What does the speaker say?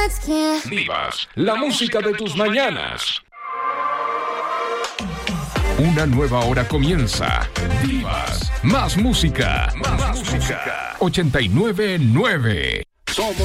Divas, la música de tus mañanas. Una nueva hora comienza. Divas, más música. 89.9. Somos